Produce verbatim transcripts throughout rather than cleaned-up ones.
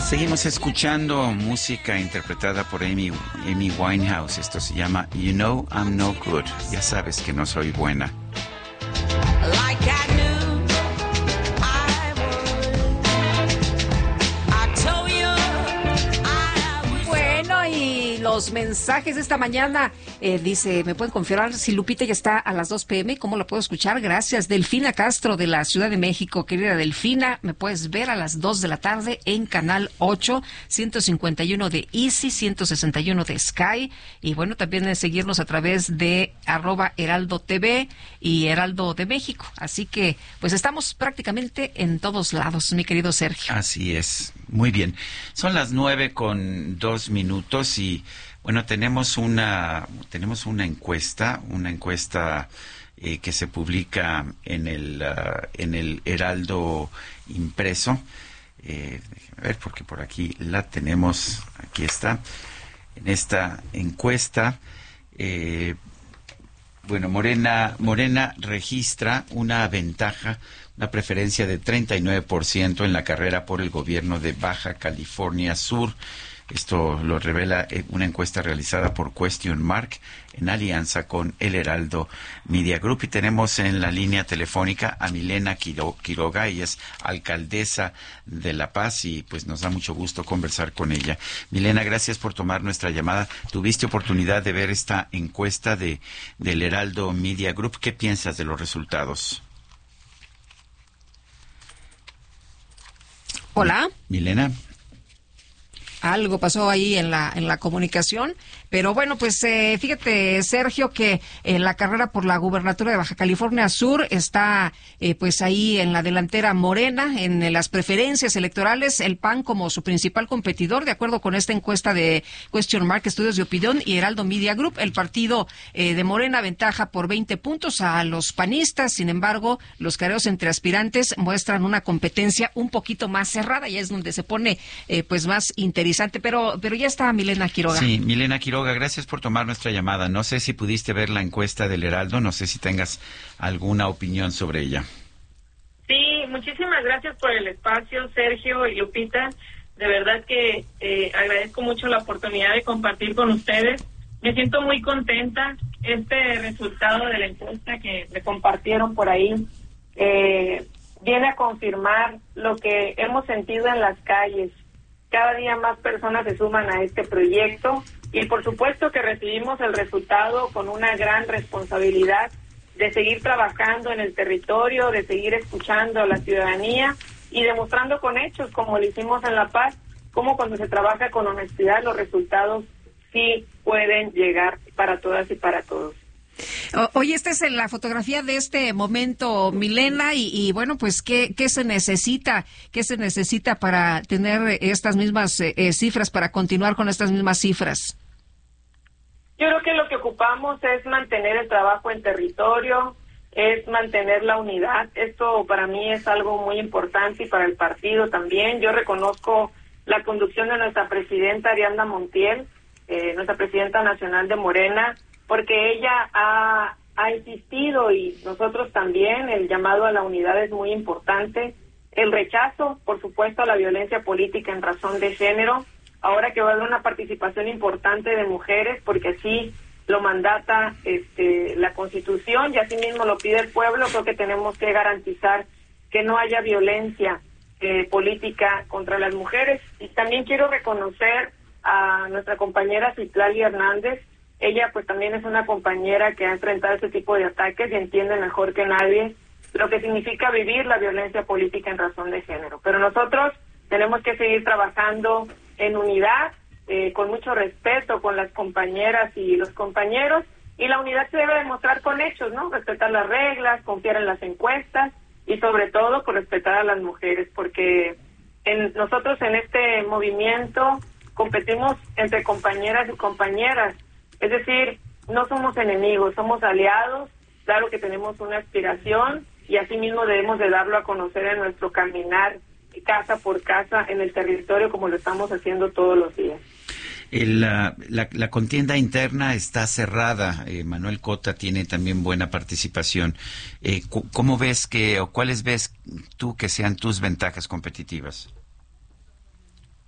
Seguimos escuchando música interpretada por Amy, Amy Winehouse. Esto se llama You Know I'm No Good. Ya sabes que no soy buena. Like I knew I would. I told you I was. Bueno, y los mensajes de esta mañana, eh, dice, ¿me pueden confirmar si Lupita ya está a las dos pe eme? ¿Cómo la puedo escuchar? Gracias. Delfina Castro de la Ciudad de México. Querida Delfina, me puedes ver a las dos de la tarde en Canal ocho, ciento cincuenta y uno de Easy, ciento sesenta y uno de Sky. Y bueno, también seguirnos a través de arroba Heraldo T V y Heraldo de México. Así que, pues estamos prácticamente en todos lados, mi querido Sergio. Así es. Muy bien. Son las nueve con dos minutos y bueno, tenemos una tenemos una encuesta, una encuesta eh, que se publica en el uh, en el Heraldo impreso. Eh, déjenme ver porque por aquí la tenemos. Aquí está. En esta encuesta, eh, bueno, Morena Morena registra una ventaja, una preferencia de treinta y nueve por ciento en la carrera por el gobierno de Baja California Sur. Esto lo revela una encuesta realizada por Question Mark en alianza con el Heraldo Media Group. Y tenemos en la línea telefónica a Milena Quiroga. Ella es alcaldesa de La Paz y pues nos da mucho gusto conversar con ella. Milena, gracias por tomar nuestra llamada. ¿Tuviste oportunidad de ver esta encuesta de del Heraldo Media Group? ¿Qué piensas de los resultados? Hola. Milena. Algo pasó ahí en la en la comunicación, pero bueno, pues eh, fíjate, Sergio, que en la carrera por la gubernatura de Baja California Sur está eh, pues ahí en la delantera Morena, en las preferencias electorales, el P A N como su principal competidor, de acuerdo con esta encuesta de Question Mark, Estudios de Opinión y Heraldo Media Group. El partido eh, de Morena ventaja por veinte puntos a los panistas. Sin embargo, los careos entre aspirantes muestran una competencia un poquito más cerrada, y es donde se pone eh, pues más interesante. Pero, pero ya está Milena Quiroga. Sí, Milena Quiroga, gracias por tomar nuestra llamada. No sé si pudiste ver la encuesta del Heraldo, no sé si tengas alguna opinión sobre ella. Sí, muchísimas gracias por el espacio, Sergio y Lupita. De verdad que eh, agradezco mucho la oportunidad de compartir con ustedes. Me siento muy contenta. Este resultado de la encuesta que me compartieron por ahí eh, viene a confirmar lo que hemos sentido en las calles. Cada día más personas se suman a este proyecto y por supuesto que recibimos el resultado con una gran responsabilidad de seguir trabajando en el territorio, de seguir escuchando a la ciudadanía y demostrando con hechos, como lo hicimos en La Paz, cómo cuando se trabaja con honestidad los resultados sí pueden llegar para todas y para todos. Oye, esta es la fotografía de este momento, Milena, y, y bueno, pues, ¿qué, qué se necesita? ¿Qué se necesita para tener estas mismas eh, cifras, para continuar con estas mismas cifras? Yo creo que lo que ocupamos es mantener el trabajo en territorio, es mantener la unidad. Esto para mí es algo muy importante y para el partido también. Yo reconozco la conducción de nuestra presidenta Ariadna Montiel, eh, nuestra presidenta nacional de Morena, porque ella ha, ha insistido y nosotros también, el llamado a la unidad es muy importante, el rechazo, por supuesto, a la violencia política en razón de género, ahora que va a haber una participación importante de mujeres, porque así lo mandata este, la Constitución y así mismo lo pide el pueblo. Creo que tenemos que garantizar que no haya violencia eh, política contra las mujeres. Y también quiero reconocer a nuestra compañera Citlali Hernández. Ella pues también es una compañera que ha enfrentado este tipo de ataques y entiende mejor que nadie lo que significa vivir la violencia política en razón de género. Pero nosotros tenemos que seguir trabajando en unidad, eh, con mucho respeto con las compañeras y los compañeros, y la unidad se debe demostrar con hechos, ¿no? Respetar las reglas, confiar en las encuestas y sobre todo con respetar a las mujeres, porque en, nosotros en este movimiento competimos entre compañeras y compañeras. Es decir, no somos enemigos, somos aliados. Claro que tenemos una aspiración y asimismo debemos de darlo a conocer en nuestro caminar casa por casa en el territorio como lo estamos haciendo todos los días. El, la, la, la contienda interna está cerrada. Eh, Manuel Cota tiene también buena participación. Eh, ¿Cómo ves que, o cuáles ves tú que sean tus ventajas competitivas?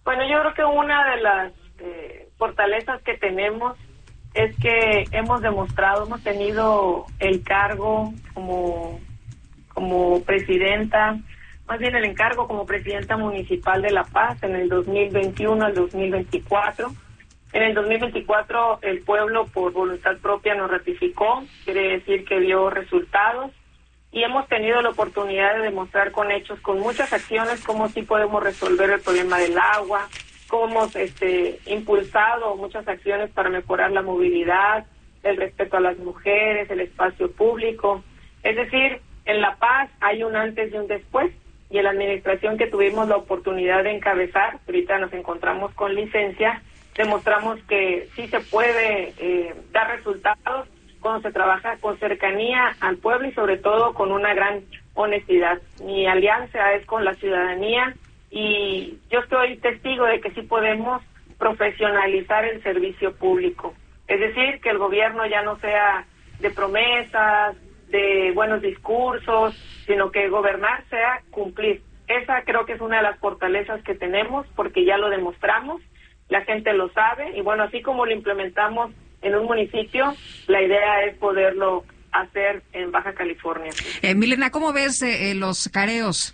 Bueno, yo creo que una de las eh, fortalezas que tenemos es que hemos demostrado, hemos tenido el cargo como, como presidenta, más bien el encargo como presidenta municipal de La Paz en el dos mil veintiuno al dos mil veinticuatro. En el dos mil veinticuatro el pueblo por voluntad propia nos ratificó, quiere decir que dio resultados y hemos tenido la oportunidad de demostrar con hechos, con muchas acciones, cómo sí podemos resolver el problema del agua, cómo hemos este, impulsado muchas acciones para mejorar la movilidad, el respeto a las mujeres, el espacio público. Es decir, en La Paz hay un antes y un después, y en la administración que tuvimos la oportunidad de encabezar, ahorita nos encontramos con licencia, demostramos que sí se puede eh, dar resultados cuando se trabaja con cercanía al pueblo y sobre todo con una gran honestidad. Mi alianza es con la ciudadanía y yo estoy testigo de que sí podemos profesionalizar el servicio público. Es decir, que el gobierno ya no sea de promesas, de buenos discursos, sino que gobernar sea cumplir. Esa creo que es una de las fortalezas que tenemos porque ya lo demostramos, la gente lo sabe y bueno, así como lo implementamos en un municipio, la idea es poderlo hacer en Baja California. Eh, Milena, ¿cómo ves eh, los careos?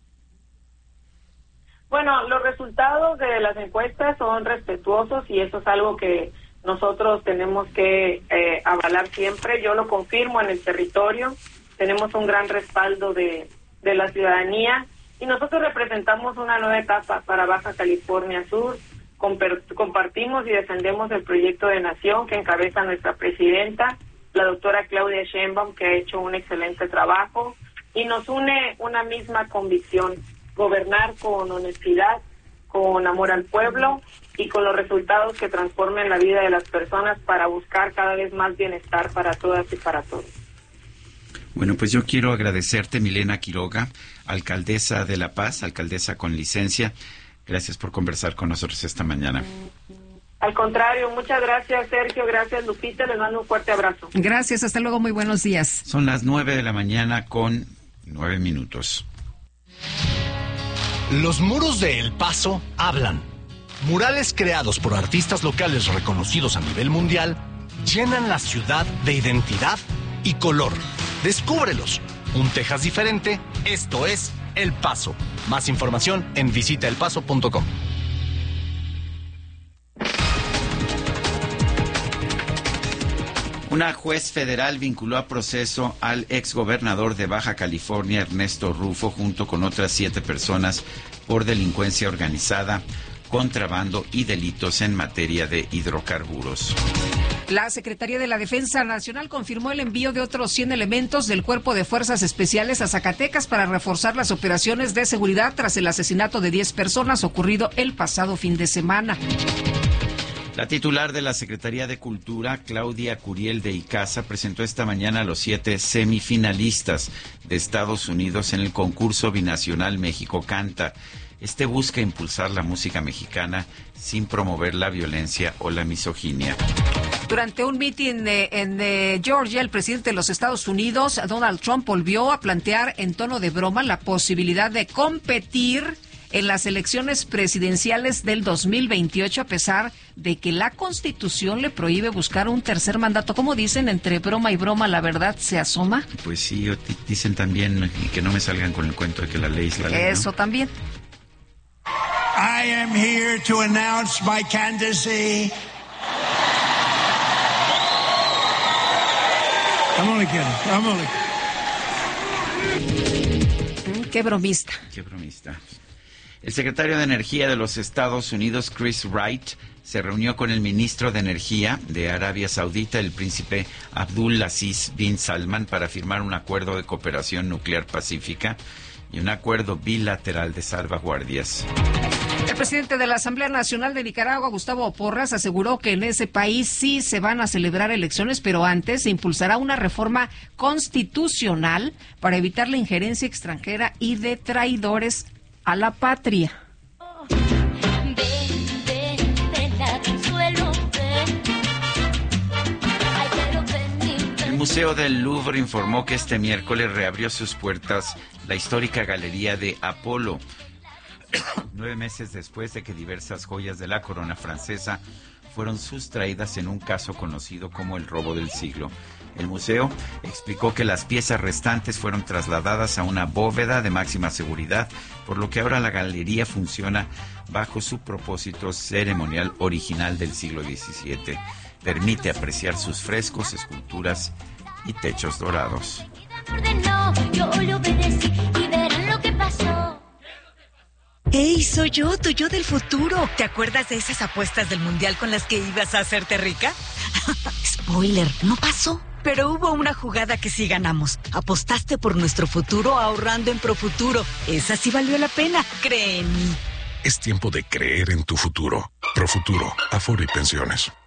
Bueno, los resultados de las encuestas son respetuosos y eso es algo que nosotros tenemos que eh, avalar siempre. Yo lo confirmo en el territorio, tenemos un gran respaldo de, de la ciudadanía y nosotros representamos una nueva etapa para Baja California Sur. Comper- compartimos y defendemos el proyecto de nación que encabeza nuestra presidenta, la doctora Claudia Sheinbaum, que ha hecho un excelente trabajo y nos une una misma convicción, gobernar con honestidad, con amor al pueblo y con los resultados que transformen la vida de las personas para buscar cada vez más bienestar para todas y para todos. Bueno, pues yo quiero agradecerte, Milena Quiroga, alcaldesa de La Paz, alcaldesa con licencia. Gracias por conversar con nosotros esta mañana. Al contrario, muchas gracias, Sergio, gracias, Lupita, les mando un fuerte abrazo. Gracias, hasta luego, muy buenos días. Son las nueve de la mañana con nueve minutos. Los muros de El Paso hablan. Murales creados por artistas locales reconocidos a nivel mundial llenan la ciudad de identidad y color. Descúbrelos. Un Texas diferente, esto es El Paso. Más información en visita el paso punto com. Una juez federal vinculó a proceso al exgobernador de Baja California, Ernesto Rufo, junto con otras siete personas por delincuencia organizada, contrabando y delitos en materia de hidrocarburos. La Secretaría de la Defensa Nacional confirmó el envío de otros cien elementos del Cuerpo de Fuerzas Especiales a Zacatecas para reforzar las operaciones de seguridad tras el asesinato de diez personas ocurrido el pasado fin de semana. La titular de la Secretaría de Cultura, Claudia Curiel de Icaza, presentó esta mañana a los siete semifinalistas de Estados Unidos en el concurso binacional México Canta. Este busca impulsar la música mexicana sin promover la violencia o la misoginia. Durante un mitin en eh, Georgia, el presidente de los Estados Unidos, Donald Trump, volvió a plantear en tono de broma la posibilidad de competir en las elecciones presidenciales del dos mil veintiocho, a pesar de que la Constitución le prohíbe buscar un tercer mandato. Como dicen, entre broma y broma la verdad se asoma. Pues sí, dicen también, y que no me salgan con el cuento de que la ley es la ley, ¿no? Eso también. I am here to announce my candidacy. I'm only kidding. I'm only kidding. Qué bromista. Qué bromista. El secretario de Energía de los Estados Unidos, Chris Wright, se reunió con el ministro de Energía de Arabia Saudita, el príncipe Abdul Aziz bin Salman, para firmar un acuerdo de cooperación nuclear pacífica y un acuerdo bilateral de salvaguardias. El presidente de la Asamblea Nacional de Nicaragua, Gustavo Porras, aseguró que en ese país sí se van a celebrar elecciones, pero antes se impulsará una reforma constitucional para evitar la injerencia extranjera y de traidores a la patria. El Museo del Louvre informó que este miércoles reabrió sus puertas la histórica galería de Apolo. nueve meses después de que diversas joyas de la corona francesa fueron sustraídas en un caso conocido como el robo del siglo. El museo explicó que las piezas restantes fueron trasladadas a una bóveda de máxima seguridad, por lo que ahora la galería funciona bajo su propósito ceremonial original del siglo diecisiete. Permite apreciar sus frescos, esculturas y techos dorados. Yo le obedecí y verán lo que pasó. ¡Ey, soy yo, tu yo del futuro! ¿Te acuerdas de esas apuestas del mundial con las que ibas a hacerte rica? Spoiler, no pasó. Pero hubo una jugada que sí ganamos. Apostaste por nuestro futuro ahorrando en Profuturo. Esa sí valió la pena, cree en mí. Es tiempo de creer en tu futuro. Profuturo, Afore y Pensiones.